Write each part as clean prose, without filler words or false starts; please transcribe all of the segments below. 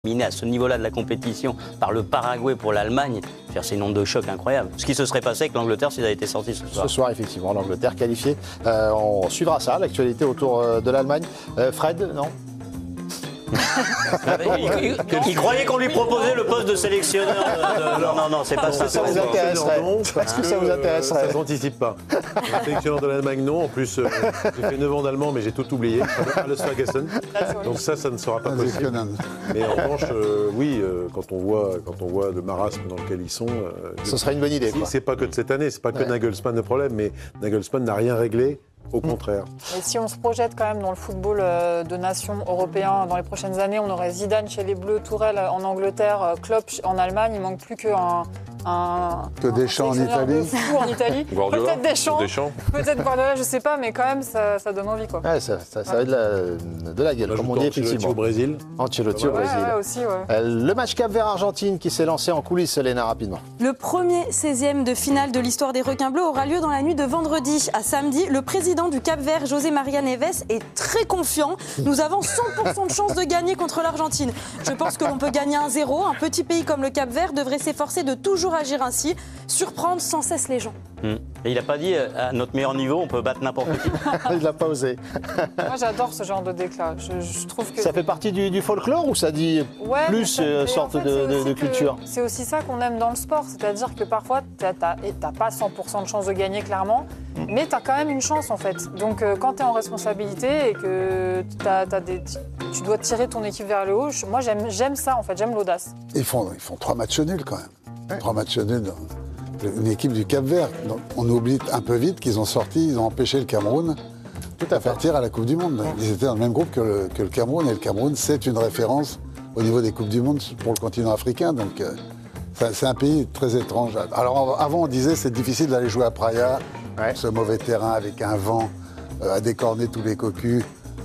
Éliminé à ce niveau-là de la compétition par le Paraguay pour l'Allemagne, c'est une onde de choc incroyable. Ce qui se serait passé avec l'Angleterre s'ils avaient été sortis ce soir. Ce soir, effectivement, l'Angleterre qualifiée. On suivra ça, l'actualité autour de l'Allemagne. Fred, non? Il croyait qu'on lui proposait le poste de sélectionneur. Non, c'est pas ça. Ça vous intéresserait? Est-ce que ça vous intéresserait? Ça ne s'anticipe pas. Sélectionneur de l'Allemagne, non. En plus, j'ai fait 9 ans d'allemand, mais j'ai tout oublié. Le Sfagessen. Donc ça ne sera pas possible. Mais en revanche, oui, quand on voit le marasme dans lequel ils sont... Ce serait une bonne idée. C'est pas que de cette année, c'est pas que Nagelsmann le problème, mais Nagelsmann n'a rien réglé. Au contraire. Et si on se projette quand même dans le football de nations européen dans les prochaines années, on aurait Zidane chez les Bleus, Tourelle en Angleterre, Klopp en Allemagne. Il manque plus que Deschamps en Italie. En Italie. Peut-être Deschamps. Peut-être Guardiola, je sais pas, mais quand même ça donne envie quoi. Ouais, ça va de la gueule, comme on dit effectivement. Ancelotti au Brésil. Ancelotti au Brésil. Ouais, aussi, ouais. Le match Cap-Vert-Argentine qui s'est lancé en coulisses, Léna, rapidement. Le premier 16e de finale de l'histoire des requins bleus aura lieu dans la nuit de vendredi à samedi. Le président du Cap-Vert, José Maria Neves, est très confiant. Nous avons 100% de chance de gagner contre l'Argentine. Je pense que l'on peut gagner 1-0. Un petit pays comme le Cap-Vert devrait s'efforcer de toujours agir ainsi, surprendre sans cesse les gens. Et il n'a pas dit à notre meilleur niveau, on peut battre n'importe qui. Il n'a pas osé. Moi j'adore ce genre de déclat. Je trouve que... Ça fait partie du folklore ou ça dit plus sorte de culture? C'est aussi ça qu'on aime dans le sport. C'est-à-dire que parfois, tu n'as pas 100% de chance de gagner clairement, mais tu as quand même une chance en fait. Donc quand tu es en responsabilité et que tu dois tirer ton équipe vers le haut, moi j'aime ça en fait, j'aime l'audace. Ils font 3 matchs nuls quand même. Ouais. 3 matchs nuls. Une équipe du Cap-Vert. On oublie un peu vite qu'ils ont empêché le Cameroun de partir à la Coupe du Monde. Ils étaient dans le même groupe que le Cameroun, et le Cameroun, c'est une référence au niveau des Coupes du Monde pour le continent africain. Donc c'est un pays très étrange. Alors avant, on disait c'est difficile d'aller jouer à Praia, ce mauvais terrain avec un vent à décorner tous les cocus,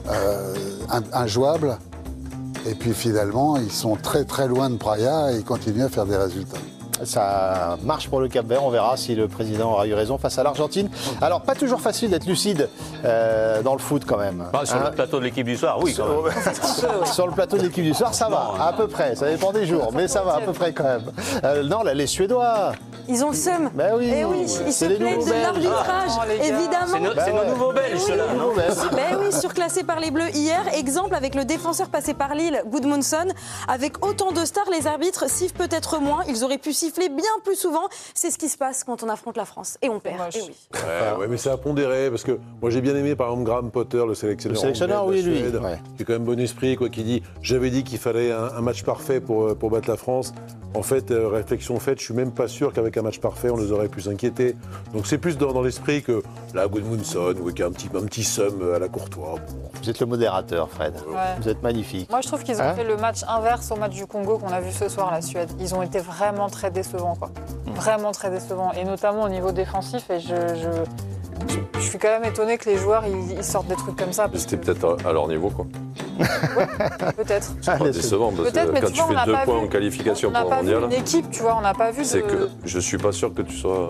injouable. Et puis finalement, ils sont très très loin de Praia et ils continuent à faire des résultats. Ça marche pour le Cap-Vert, on verra si le président aura eu raison face à l'Argentine. Alors, pas toujours facile d'être lucide dans le foot quand même. Sur le plateau de l'équipe du soir, oui. Quand même. Sur le plateau de l'équipe du soir, ça va, à peu près. Ça dépend des jours, mais ça va à peu près quand même. Non, là, les Suédois. Ils ont le seum. Ben oui, ils se plaignent de l'arbitrage, évidemment. C'est nos nouveaux Belges, ceux-là. Ben oui, surclassés par les Bleus hier. Exemple avec le défenseur passé par Lille, Gudmundsson. Avec autant de stars, les arbitres sifflent peut-être moins. Ils auraient pu siffler bien plus souvent. C'est ce qui se passe quand on affronte la France. Et on perd. Et oui. Ouais, mais c'est à pondérer, parce que moi j'ai bien aimé par exemple Graham Potter, le sélectionneur oui, lui. Qui est quand même bon esprit, quoi, qui dit j'avais dit qu'il fallait un match parfait pour battre la France. En fait, réflexion faite, je suis même pas sûr qu'avec un match parfait, on les aurait pu s'inquiéter. Donc c'est plus dans l'esprit que la Gudmundsson, ou qu'il y a un petit seum à la Courtois. Vous êtes le modérateur, Fred. Vous êtes magnifique. Moi, je trouve qu'ils ont fait le match inverse au match du Congo qu'on a vu ce soir, la Suède. Ils ont été vraiment très décevants, quoi. Vraiment très décevants. Et notamment au niveau défensif. Et je suis quand même étonnée que les joueurs ils sortent des trucs comme ça. C'était peut-être à leur niveau, quoi. Ouais, peut-être. C'est pas décevant, parce que quand tu fais 2 points en qualification pour le mondial... On n'a pas vu une équipe, tu vois, on n'a pas vu C'est que je suis pas sûr que tu sois...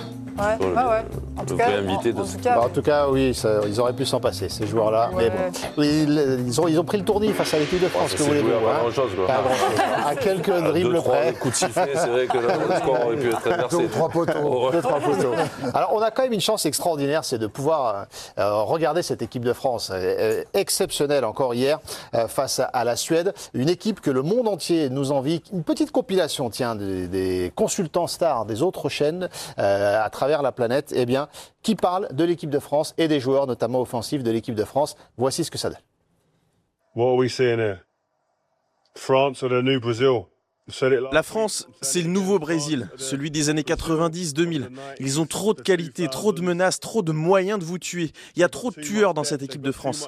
En tout cas, en tout cas, oui, ils auraient pu s'en passer, ces joueurs-là. Ouais. Mais bon, ils ont pris le tournis face à l'équipe de France, que vous voulez voir. Pas grand-chose, quoi. Pas grand-chose. À quelques dribbles près. Coups de sifflet, c'est vrai que le score aurait pu être inversé. 3 poteaux. 2-3 poteaux. Alors, on a quand même une chance extraordinaire, c'est de pouvoir regarder cette équipe de France exceptionnelle encore hier face à la Suède. Une équipe que le monde entier nous envie. Une petite compilation, tiens, des consultants stars des autres chaînes à travers la planète, qui parle de l'équipe de France et des joueurs, notamment offensifs de l'équipe de France. Voici ce que ça donne. What are we seeing here? France or the new Brazil? La France, c'est le nouveau Brésil, celui des années 90-2000. Ils ont trop de qualité, trop de menaces, trop de moyens de vous tuer. Il y a trop de tueurs dans cette équipe de France.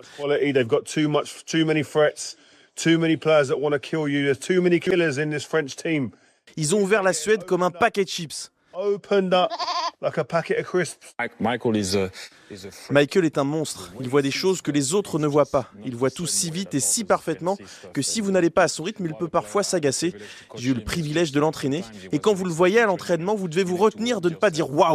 Ils ont ouvert la Suède comme un paquet de chips. Michael est un monstre. Il voit des choses que les autres ne voient pas. Il voit tout si vite et si parfaitement que si vous n'allez pas à son rythme, il peut parfois s'agacer. J'ai eu le privilège de l'entraîner. Et quand vous le voyez à l'entraînement, vous devez vous retenir de ne pas dire « waouh ».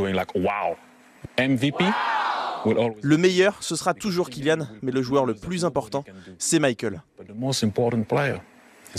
Le meilleur, ce sera toujours Kylian, mais le joueur le plus important, c'est Michael.